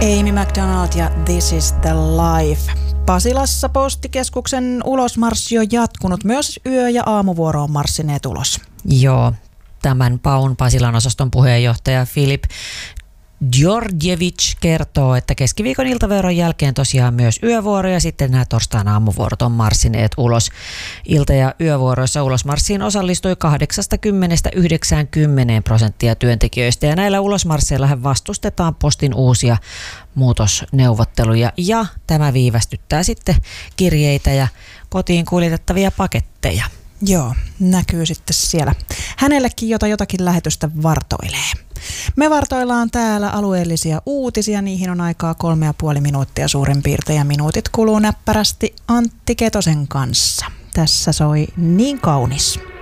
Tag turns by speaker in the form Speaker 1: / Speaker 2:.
Speaker 1: Amy McDonald ja This is the Life. Pasilassa postikeskuksen ulosmarssi on jatkunut. Myös yö- ja aamuvuoro on marssineet ulos.
Speaker 2: Joo, tämän PAUn Pasilan osaston puheenjohtaja Filip Georgievich kertoo, että keskiviikon iltavuoron jälkeen tosiaan myös yövuoro ja sitten nämä torstain aamuvuorot on marssineet ulos. Ilta- ja yövuoroissa ulosmarssiin osallistui 80–90% työntekijöistä ja näillä ulosmarsseilla vastustetaan postin uusia muutosneuvotteluja ja tämä viivästyttää sitten kirjeitä ja kotiin kuljetettavia paketteja.
Speaker 1: Joo, näkyy sitten siellä. Hänellekin jotakin lähetystä vartoilee. Me vartoillaan täällä alueellisia uutisia. Niihin on aikaa 3,5 minuuttia suurin piirtein ja minuutit kuluu näppärästi Antti Ketosen kanssa. Tässä soi Niin kaunis.